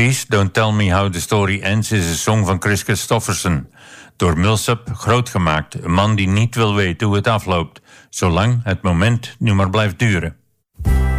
Please Don't Tell Me How the Story Ends is een song van Chris Christofferson. Door Millsap groot gemaakt. Een man die niet wil weten hoe het afloopt, zolang het moment nu maar blijft duren.